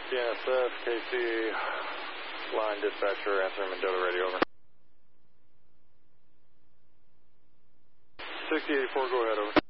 GNSS, KC, line dispatcher, answering Mendota radio, over. 6084, go ahead, over.